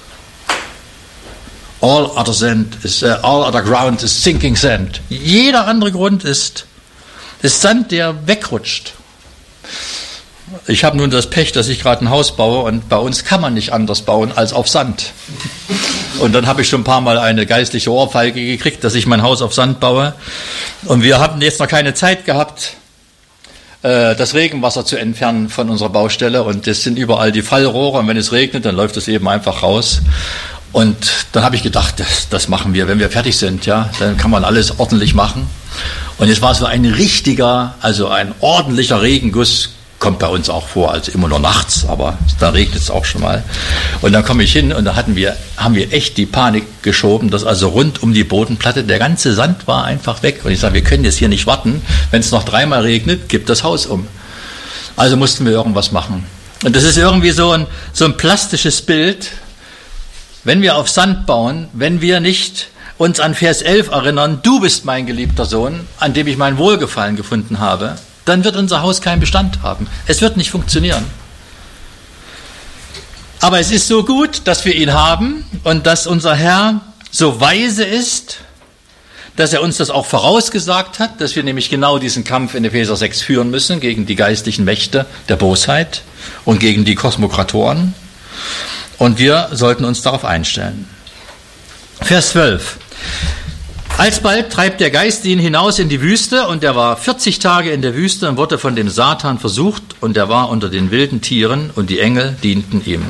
All other ground is sinking sand. Jeder andere Grund ist Sand, der wegrutscht. Ich habe nun das Pech, dass ich gerade ein Haus baue und bei uns kann man nicht anders bauen als auf Sand. Und dann habe ich schon ein paar Mal eine geistliche Ohrfeige gekriegt, dass ich mein Haus auf Sand baue. Und wir haben jetzt noch keine Zeit gehabt, das Regenwasser zu entfernen von unserer Baustelle. Und es sind überall die Fallrohre und wenn es regnet, dann läuft es eben einfach raus. Und dann habe ich gedacht, das machen wir, wenn wir fertig sind, ja, dann kann man alles ordentlich machen. Und es war so ein ordentlicher Regenguss, kommt bei uns auch vor, also immer nur nachts, aber da regnet es auch schon mal. Und dann komme ich hin und da haben wir echt die Panik geschoben, dass also rund um die Bodenplatte der ganze Sand war einfach weg. Und ich sage, wir können jetzt hier nicht warten, wenn es noch 3-mal regnet, gibt das Haus um. Also mussten wir irgendwas machen. Und das ist irgendwie so ein plastisches Bild. Wenn wir auf Sand bauen, wenn wir nicht uns an Vers 11 erinnern, du bist mein geliebter Sohn, an dem ich mein Wohlgefallen gefunden habe, dann wird unser Haus keinen Bestand haben. Es wird nicht funktionieren. Aber es ist so gut, dass wir ihn haben und dass unser Herr so weise ist, dass er uns das auch vorausgesagt hat, dass wir nämlich genau diesen Kampf in Epheser 6 führen müssen gegen die geistlichen Mächte der Bosheit und gegen die Kosmokratoren. Und wir sollten uns darauf einstellen. Vers 12. Alsbald treibt der Geist ihn hinaus in die Wüste, und er war 40 Tage in der Wüste und wurde von dem Satan versucht, und er war unter den wilden Tieren, und die Engel dienten ihm.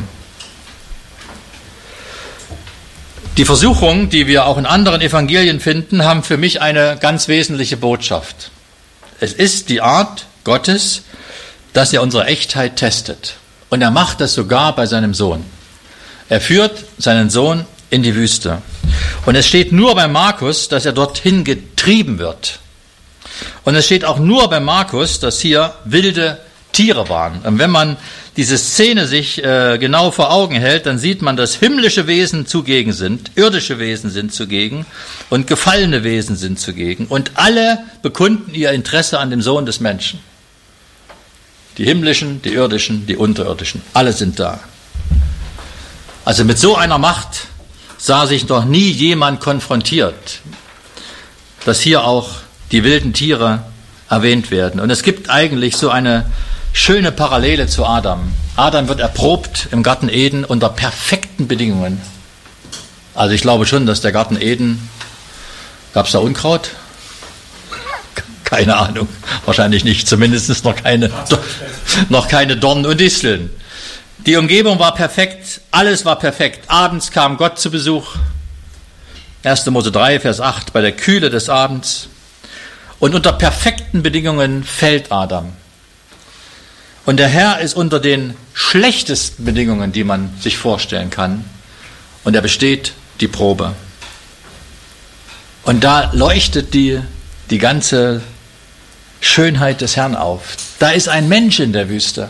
Die Versuchungen, die wir auch in anderen Evangelien finden, haben für mich eine ganz wesentliche Botschaft. Es ist die Art Gottes, dass er unsere Echtheit testet. Und er macht das sogar bei seinem Sohn. Er führt seinen Sohn in die Wüste. Und es steht nur bei Markus, dass er dorthin getrieben wird. Und es steht auch nur bei Markus, dass hier wilde Tiere waren. Und wenn man diese Szene sich genau vor Augen hält, dann sieht man, dass himmlische Wesen zugegen sind, irdische Wesen sind zugegen und gefallene Wesen sind zugegen. Und alle bekunden ihr Interesse an dem Sohn des Menschen. Die himmlischen, die irdischen, die unterirdischen, alle sind da. Also mit so einer Macht sah sich noch nie jemand konfrontiert, dass hier auch die wilden Tiere erwähnt werden. Und es gibt eigentlich so eine schöne Parallele zu Adam. Adam wird erprobt im Garten Eden unter perfekten Bedingungen. Also ich glaube schon, dass der Garten Eden, gab es da Unkraut? Keine Ahnung, wahrscheinlich nicht, zumindest noch keine Dornen und Disteln. Die Umgebung war perfekt, alles war perfekt. Abends kam Gott zu Besuch. 1. Mose 3, Vers 8, bei der Kühle des Abends. Und unter perfekten Bedingungen fällt Adam. Und der Herr ist unter den schlechtesten Bedingungen, die man sich vorstellen kann. Und er besteht die Probe. Und da leuchtet die ganze Schönheit des Herrn auf. Da ist ein Mensch in der Wüste.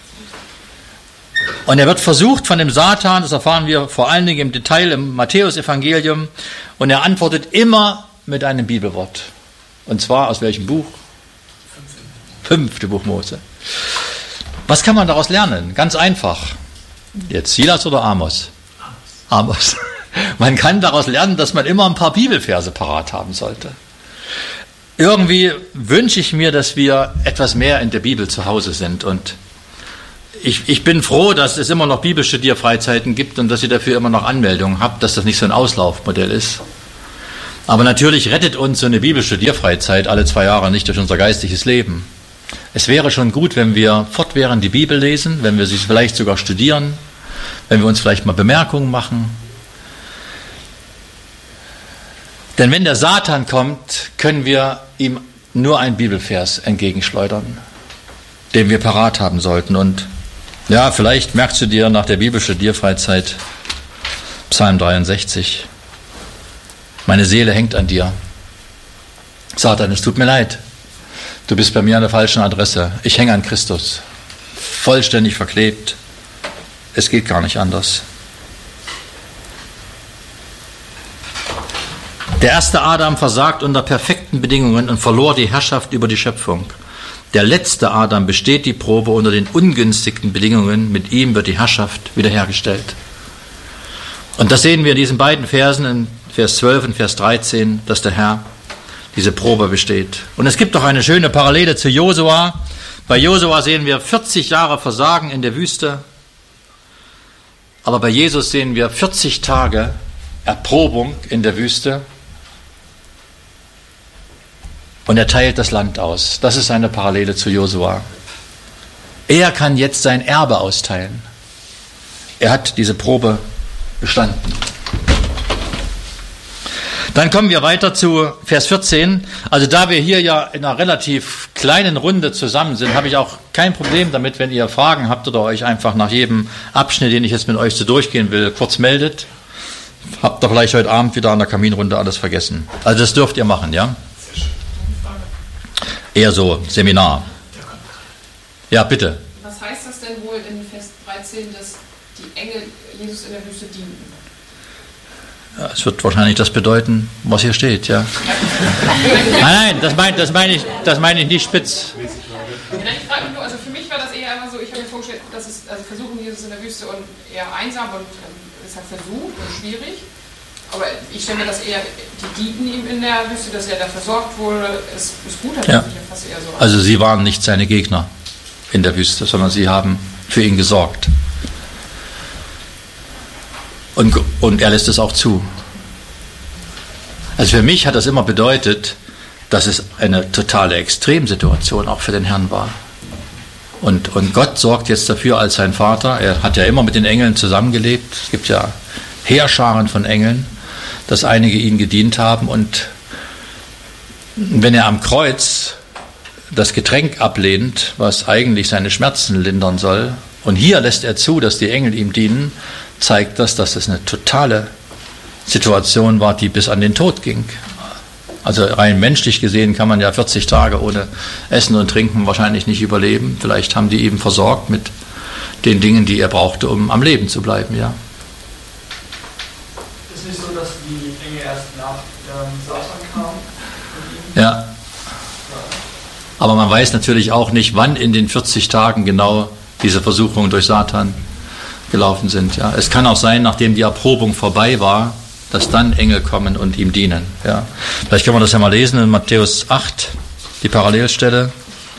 Und er wird versucht von dem Satan, das erfahren wir vor allen Dingen im Detail im Matthäus-Evangelium. Und er antwortet immer mit einem Bibelwort. Und zwar aus welchem Buch? 5. Buch Mose. Was kann man daraus lernen? Ganz einfach. Jetzt Silas oder Amos? Amos. Man kann daraus lernen, dass man immer ein paar Bibelverse parat haben sollte. Irgendwie wünsche ich mir, dass wir etwas mehr in der Bibel zu Hause sind. Und ich bin froh, dass es immer noch Bibelstudierfreizeiten gibt und dass ihr dafür immer noch Anmeldungen habt, dass das nicht so ein Auslaufmodell ist. Aber natürlich rettet uns so eine Bibelstudierfreizeit alle 2 Jahre nicht durch unser geistliches Leben. Es wäre schon gut, wenn wir fortwährend die Bibel lesen, wenn wir sie vielleicht sogar studieren, wenn wir uns vielleicht mal Bemerkungen machen. Denn wenn der Satan kommt, können wir ihm nur einen Bibelvers entgegenschleudern, den wir parat haben sollten. Und ja, vielleicht merkst du dir nach der Bibelstudierfreizeit Psalm 63. Meine Seele hängt an dir. Satan, es tut mir leid. Du bist bei mir an der falschen Adresse. Ich hänge an Christus. Vollständig verklebt. Es geht gar nicht anders. Der erste Adam versagt unter perfekten Bedingungen und verlor die Herrschaft über die Schöpfung. Der letzte Adam besteht die Probe unter den ungünstigsten Bedingungen. Mit ihm wird die Herrschaft wiederhergestellt. Und das sehen wir in diesen beiden Versen, in Vers 12 und Vers 13, dass der Herr diese Probe besteht. Und es gibt doch eine schöne Parallele zu Josua. Bei Josua sehen wir 40 Jahre Versagen in der Wüste. Aber bei Jesus sehen wir 40 Tage Erprobung in der Wüste. Und er teilt das Land aus. Das ist eine Parallele zu Josua. Er kann jetzt sein Erbe austeilen. Er hat diese Probe bestanden. Dann kommen wir weiter zu Vers 14. Also da wir hier ja in einer relativ kleinen Runde zusammen sind, habe ich auch kein Problem damit, wenn ihr Fragen habt oder euch einfach nach jedem Abschnitt, den ich jetzt mit euch so durchgehen will, kurz meldet. Habt ihr vielleicht heute Abend wieder an der Kaminrunde alles vergessen. Also das dürft ihr machen, ja? Eher so Seminar. Ja, bitte. Was heißt das denn wohl in Vers 13, dass die Engel Jesus in der Wüste dienten? Ja, es wird wahrscheinlich das bedeuten, was hier steht, ja. Nein, das meine ich nicht spitz. Ich frage mich nur, also für mich war das eher einfach so, ich habe mir vorgestellt, dass es, also versuchen Jesus in der Wüste und eher einsam und ist halt versucht und schwierig. Aber ich stelle mir das eher, die dienten ihm in der Wüste, dass er da versorgt wurde, ist gut, hat sich fast eher so. Also sie waren nicht seine Gegner in der Wüste, sondern sie haben für ihn gesorgt. Und er lässt es auch zu. Also für mich hat das immer bedeutet, dass es eine totale Extremsituation auch für den Herrn war. Und Gott sorgt jetzt dafür als sein Vater. Er hat ja immer mit den Engeln zusammengelebt. Es gibt ja Heerscharen von Engeln, dass einige ihnen gedient haben. Und wenn er am Kreuz das Getränk ablehnt, was eigentlich seine Schmerzen lindern soll, und hier lässt er zu, dass die Engel ihm dienen, zeigt das, dass es eine totale Situation war, die bis an den Tod ging. Also rein menschlich gesehen kann man ja 40 Tage ohne Essen und Trinken wahrscheinlich nicht überleben. Vielleicht haben die ihn versorgt mit den Dingen, die er brauchte, um am Leben zu bleiben, ja. Ist nicht so, dass die Engel erst nach Satan kamen? Ja. Aber man weiß natürlich auch nicht, wann in den 40 Tagen genau diese Versuchungen durch Satan gelaufen sind. Ja. Es kann auch sein, nachdem die Erprobung vorbei war, dass dann Engel kommen und ihm dienen. Ja. Vielleicht können wir das ja mal lesen in Matthäus 8, die Parallelstelle.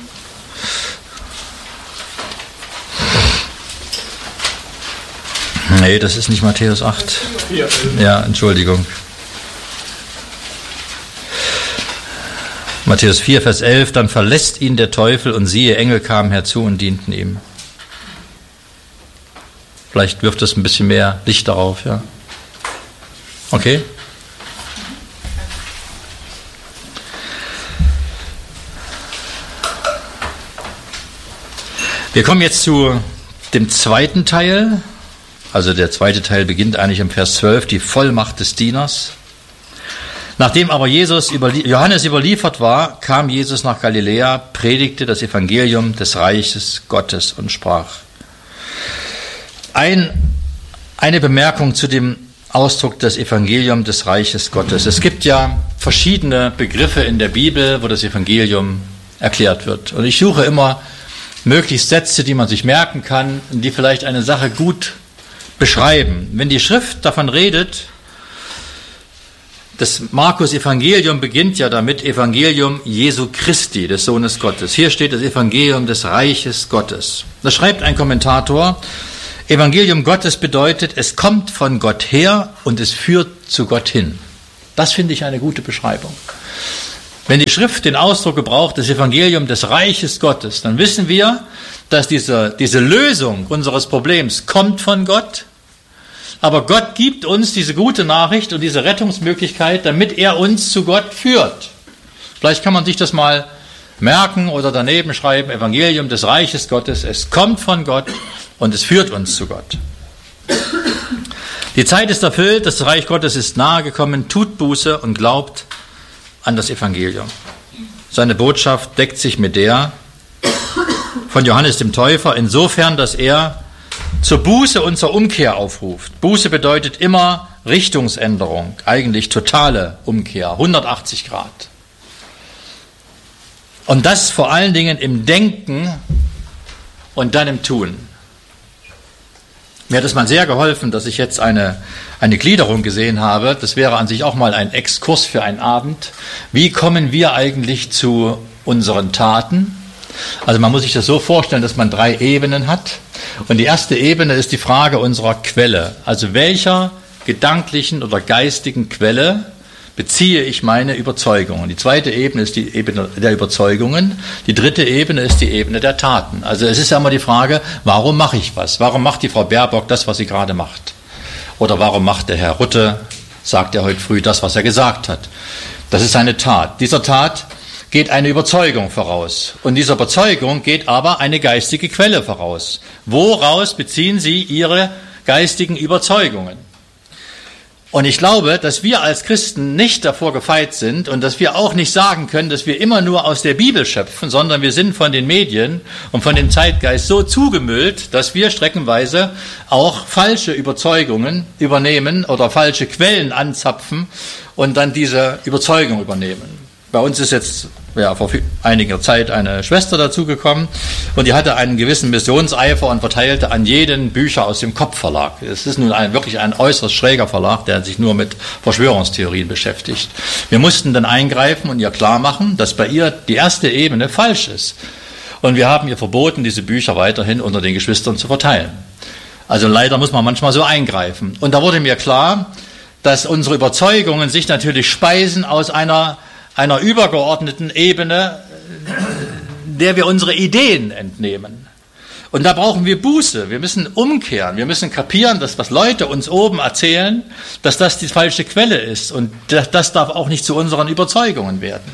Nee, das ist nicht Matthäus 8. Ja, Entschuldigung. Matthäus 4, Vers 11, dann verlässt ihn der Teufel und siehe, Engel kamen herzu und dienten ihm. Vielleicht wirft es ein bisschen mehr Licht darauf, ja. Okay? Wir kommen jetzt zu dem zweiten Teil. Also der zweite Teil beginnt eigentlich im Vers 12, die Vollmacht des Dieners. Nachdem aber Johannes überliefert war, kam Jesus nach Galiläa, predigte das Evangelium des Reiches Gottes und sprach. Eine Bemerkung zu dem Ausdruck des Evangelium des Reiches Gottes. Es gibt ja verschiedene Begriffe in der Bibel, wo das Evangelium erklärt wird. Und ich suche immer möglichst Sätze, die man sich merken kann, die vielleicht eine Sache gut beschreiben. Wenn die Schrift davon redet, das Markus-Evangelium beginnt ja damit, Evangelium Jesu Christi, des Sohnes Gottes. Hier steht das Evangelium des Reiches Gottes. Da schreibt ein Kommentator, Evangelium Gottes bedeutet, es kommt von Gott her und es führt zu Gott hin. Das finde ich eine gute Beschreibung. Wenn die Schrift den Ausdruck gebraucht, das Evangelium des Reiches Gottes, dann wissen wir, dass diese Lösung unseres Problems kommt von Gott. Aber Gott gibt uns diese gute Nachricht und diese Rettungsmöglichkeit, damit er uns zu Gott führt. Vielleicht kann man sich das mal merken oder daneben schreiben, Evangelium des Reiches Gottes, es kommt von Gott und es führt uns zu Gott. Die Zeit ist erfüllt, das Reich Gottes ist nahe gekommen, tut Buße und glaubt an das Evangelium. Seine Botschaft deckt sich mit der von Johannes dem Täufer, insofern, dass er zur Buße und zur Umkehr aufruft. Buße bedeutet immer Richtungsänderung, eigentlich totale Umkehr, 180 Grad. Und das vor allen Dingen im Denken und dann im Tun. Mir hat es mal sehr geholfen, dass ich jetzt eine Gliederung gesehen habe. Das wäre an sich auch mal ein Exkurs für einen Abend. Wie kommen wir eigentlich zu unseren Taten? Also man muss sich das so vorstellen, dass man 3 Ebenen hat. Und die erste Ebene ist die Frage unserer Quelle. Also welcher gedanklichen oder geistigen Quelle beziehe ich meine Überzeugungen. Die zweite Ebene ist die Ebene der Überzeugungen. Die dritte Ebene ist die Ebene der Taten. Also es ist ja immer die Frage, warum mache ich was? Warum macht die Frau Baerbock das, was sie gerade macht? Oder warum macht der Herr Rutte, sagt er heute früh, das, was er gesagt hat? Das ist eine Tat. Dieser Tat geht eine Überzeugung voraus. Und dieser Überzeugung geht aber eine geistige Quelle voraus. Woraus beziehen Sie Ihre geistigen Überzeugungen? Und ich glaube, dass wir als Christen nicht davor gefeit sind und dass wir auch nicht sagen können, dass wir immer nur aus der Bibel schöpfen, sondern wir sind von den Medien und von dem Zeitgeist so zugemüllt, dass wir streckenweise auch falsche Überzeugungen übernehmen oder falsche Quellen anzapfen und dann diese Überzeugung übernehmen. Bei uns ist jetzt vor einiger Zeit eine Schwester dazugekommen und die hatte einen gewissen Missionseifer und verteilte an jeden Bücher aus dem Kopf-Verlag. Es ist nun wirklich ein äußerst schräger Verlag, der sich nur mit Verschwörungstheorien beschäftigt. Wir mussten dann eingreifen und ihr klar machen, dass bei ihr die erste Ebene falsch ist. Und wir haben ihr verboten, diese Bücher weiterhin unter den Geschwistern zu verteilen. Also leider muss man manchmal so eingreifen. Und da wurde mir klar, dass unsere Überzeugungen sich natürlich speisen aus einer übergeordneten Ebene, der wir unsere Ideen entnehmen. Und da brauchen wir Buße. Wir müssen umkehren. Wir müssen kapieren, dass was Leute uns oben erzählen, dass das die falsche Quelle ist. Und das darf auch nicht zu unseren Überzeugungen werden.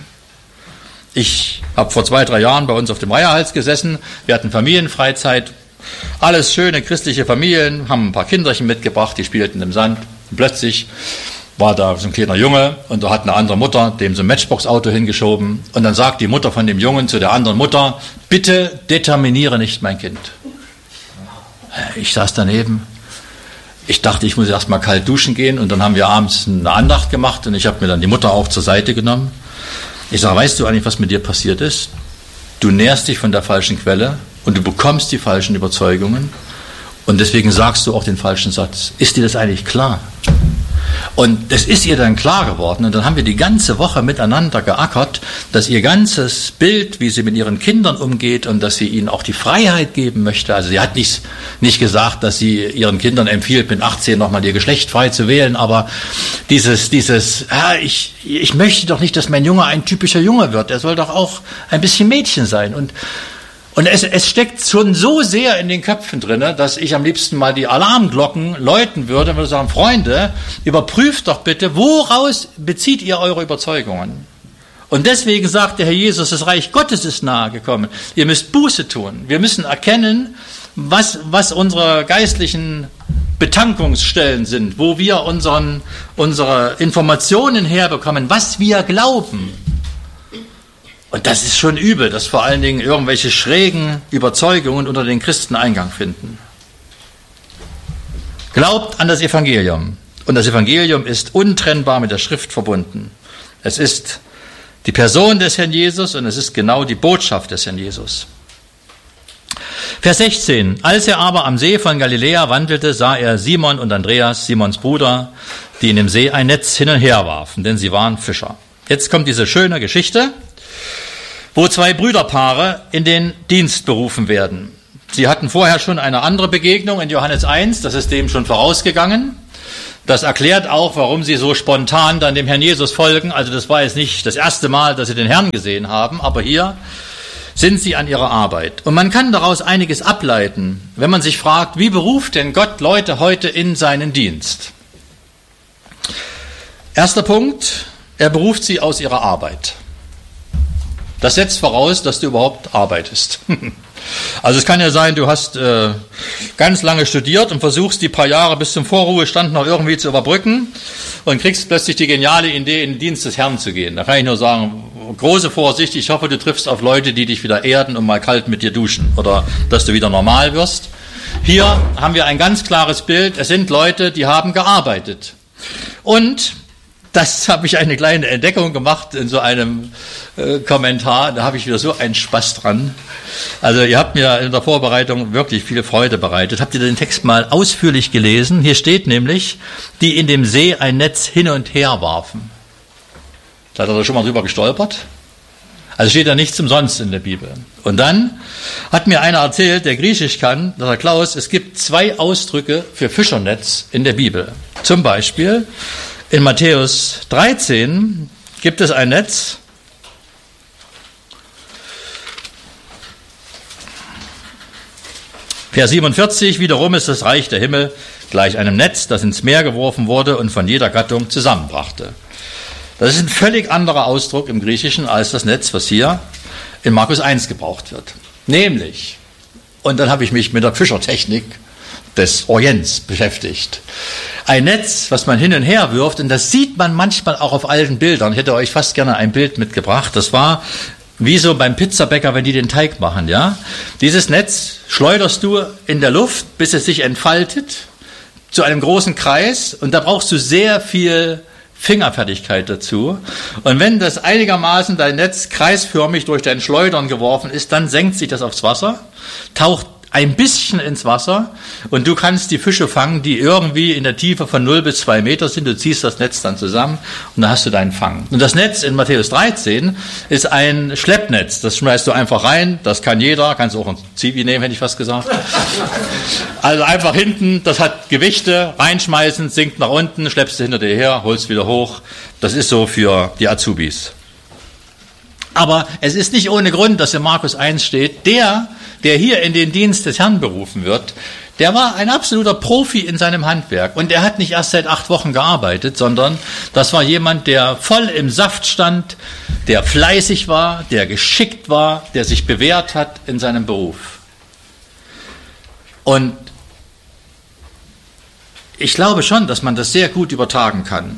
Ich habe vor 2-3 Jahren bei uns auf dem Reierhals gesessen. Wir hatten Familienfreizeit. Alles schöne christliche Familien, haben ein paar Kinderchen mitgebracht, die spielten im Sand. Und plötzlich war da so ein kleiner Junge und da hat eine andere Mutter dem so ein Matchbox-Auto hingeschoben und dann sagt die Mutter von dem Jungen zu der anderen Mutter, bitte determiniere nicht mein Kind. Ich saß daneben, ich dachte, ich muss erst mal kalt duschen gehen und dann haben wir abends eine Andacht gemacht und ich habe mir dann die Mutter auch zur Seite genommen. Ich sage, weißt du eigentlich, was mit dir passiert ist? Du nährst dich von der falschen Quelle und du bekommst die falschen Überzeugungen und deswegen sagst du auch den falschen Satz. Ist dir das eigentlich klar? Und das ist ihr dann klar geworden und dann haben wir die ganze Woche miteinander geackert, dass ihr ganzes Bild, wie sie mit ihren Kindern umgeht und dass sie ihnen auch die Freiheit geben möchte. Also sie hat nicht gesagt, dass sie ihren Kindern empfiehlt, mit 18 nochmal ihr Geschlecht frei zu wählen, aber ich möchte doch nicht, dass mein Junge ein typischer Junge wird. Er soll doch auch ein bisschen Mädchen sein. Und es steckt schon so sehr in den Köpfen drin, dass ich am liebsten mal die Alarmglocken läuten würde und würde sagen, Freunde, überprüft doch bitte, woraus bezieht ihr eure Überzeugungen? Und deswegen sagt der Herr Jesus, das Reich Gottes ist nahe gekommen. Ihr müsst Buße tun. Wir müssen erkennen, was unsere geistlichen Betankungsstellen sind, wo wir unsere Informationen herbekommen, was wir glauben. Und das ist schon übel, dass vor allen Dingen irgendwelche schrägen Überzeugungen unter den Christen Eingang finden. Glaubt an das Evangelium. Und das Evangelium ist untrennbar mit der Schrift verbunden. Es ist die Person des Herrn Jesus und es ist genau die Botschaft des Herrn Jesus. Vers 16. Als er aber am See von Galiläa wandelte, sah er Simon und Andreas, Simons Bruder, die in dem See ein Netz hin und her warfen, denn sie waren Fischer. Jetzt kommt diese schöne Geschichte, wo 2 Brüderpaare in den Dienst berufen werden. Sie hatten vorher schon eine andere Begegnung in Johannes 1, das ist dem schon vorausgegangen. Das erklärt auch, warum sie so spontan dann dem Herrn Jesus folgen. Also das war jetzt nicht das erste Mal, dass sie den Herrn gesehen haben, aber hier sind sie an ihrer Arbeit. Und man kann daraus einiges ableiten, wenn man sich fragt, wie beruft denn Gott Leute heute in seinen Dienst? Erster Punkt, er beruft sie aus ihrer Arbeit. Das setzt voraus, dass du überhaupt arbeitest. Also es kann ja sein, du hast ganz lange studiert und versuchst die paar Jahre bis zum Vorruhestand noch irgendwie zu überbrücken und kriegst plötzlich die geniale Idee, in den Dienst des Herrn zu gehen. Da kann ich nur sagen, große Vorsicht, ich hoffe, du triffst auf Leute, die dich wieder erden und mal kalt mit dir duschen oder dass du wieder normal wirst. Hier haben wir ein ganz klares Bild, es sind Leute, die haben gearbeitet. Und das habe ich eine kleine Entdeckung gemacht in so einem Kommentar. Da habe ich wieder so einen Spaß dran. Also ihr habt mir in der Vorbereitung wirklich viel Freude bereitet. Habt ihr den Text mal ausführlich gelesen? Hier steht nämlich, die in dem See ein Netz hin und her warfen. Seid ihr da schon mal drüber gestolpert? Also steht da nichts umsonst in der Bibel. Und dann hat mir einer erzählt, der Griechisch kann, der Klaus, es gibt 2 Ausdrücke für Fischernetz in der Bibel. Zum Beispiel in Matthäus 13 gibt es ein Netz, Vers 47, wiederum ist das Reich der Himmel gleich einem Netz, das ins Meer geworfen wurde und von jeder Gattung zusammenbrachte. Das ist ein völlig anderer Ausdruck im Griechischen als das Netz, was hier in Markus 1 gebraucht wird. Nämlich, und dann habe ich mich mit der Fischertechnik des Orients beschäftigt. Ein Netz, was man hin und her wirft, und das sieht man manchmal auch auf alten Bildern. Ich hätte euch fast gerne ein Bild mitgebracht. Das war wie so beim Pizzabäcker, wenn die den Teig machen, ja. Dieses Netz schleuderst du in der Luft, bis es sich entfaltet, zu einem großen Kreis, und da brauchst du sehr viel Fingerfertigkeit dazu. Und wenn das einigermaßen dein Netz kreisförmig durch dein Schleudern geworfen ist, dann senkt sich das aufs Wasser, taucht ein bisschen ins Wasser und du kannst die Fische fangen, die irgendwie in der Tiefe von 0 bis 2 Meter sind. Du ziehst das Netz dann zusammen und dann hast du deinen Fang. Und das Netz in Matthäus 13 ist ein Schleppnetz. Das schmeißt du einfach rein, das kann jeder, kannst du auch ein Zivi nehmen, hätte ich fast gesagt. Also einfach hinten, das hat Gewichte, reinschmeißen, sinkt nach unten, schleppst du hinter dir her, holst wieder hoch. Das ist so für die Azubis. Aber es ist nicht ohne Grund, dass in Markus 1 steht, der hier in den Dienst des Herrn berufen wird, der war ein absoluter Profi in seinem Handwerk. Und er hat nicht erst seit 8 Wochen gearbeitet, sondern das war jemand, der voll im Saft stand, der fleißig war, der geschickt war, der sich bewährt hat in seinem Beruf. Und ich glaube schon, dass man das sehr gut übertragen kann.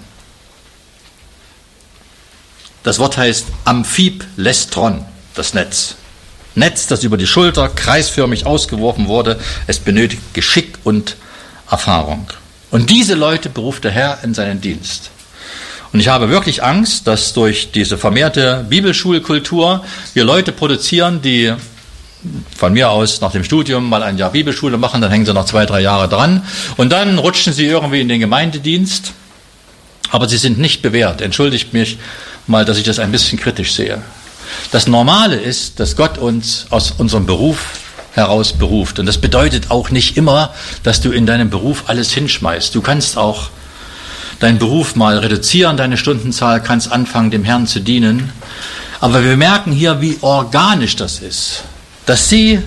Das Wort heißt Amphiplestron, das Netz. Netz, das über die Schulter kreisförmig ausgeworfen wurde. Es benötigt Geschick und Erfahrung. Und diese Leute beruft der Herr in seinen Dienst. Und ich habe wirklich Angst, dass durch diese vermehrte Bibelschulkultur wir Leute produzieren, die von mir aus nach dem Studium mal ein Jahr Bibelschule machen, dann hängen sie noch 2, 3 Jahre dran und dann rutschen sie irgendwie in den Gemeindedienst, aber sie sind nicht bewährt. Entschuldigt mich mal, dass ich das ein bisschen kritisch sehe. Das Normale ist, dass Gott uns aus unserem Beruf heraus beruft. Und das bedeutet auch nicht immer, dass du in deinem Beruf alles hinschmeißt. Du kannst auch deinen Beruf mal reduzieren, deine Stundenzahl, kannst anfangen, dem Herrn zu dienen. Aber wir merken hier, wie organisch das ist, dass sie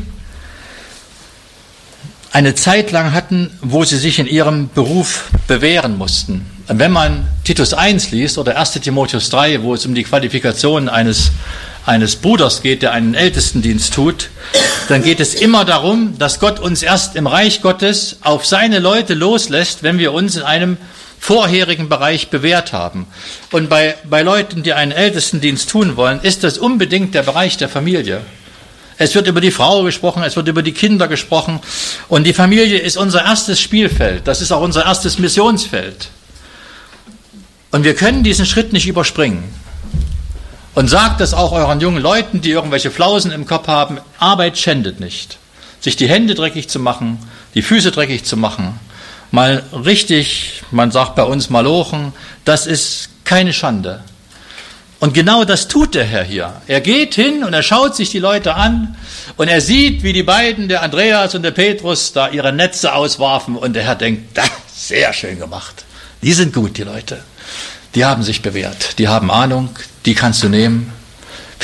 eine Zeit lang hatten, wo sie sich in ihrem Beruf bewähren mussten. Und wenn man Titus 1 liest oder 1. Timotheus 3, wo es um die Qualifikation eines Bruders geht, der einen Ältestendienst tut, dann geht es immer darum, dass Gott uns erst im Reich Gottes auf seine Leute loslässt, wenn wir uns in einem vorherigen Bereich bewährt haben. Und bei Leuten, die einen Ältestendienst tun wollen, ist das unbedingt der Bereich der Familie. Es wird über die Frau gesprochen, es wird über die Kinder gesprochen. Und die Familie ist unser erstes Spielfeld. Das ist auch unser erstes Missionsfeld. Und wir können diesen Schritt nicht überspringen. Und sagt das auch euren jungen Leuten, die irgendwelche Flausen im Kopf haben, Arbeit schändet nicht. Sich die Hände dreckig zu machen, die Füße dreckig zu machen, mal richtig, man sagt bei uns malochen, das ist keine Schande. Und genau das tut der Herr hier. Er geht hin und er schaut sich die Leute an und er sieht, wie die beiden, der Andreas und der Petrus, da ihre Netze auswarfen und der Herr denkt, sehr schön gemacht. Die sind gut, die Leute. Die haben sich bewährt, die haben Ahnung, die kannst du nehmen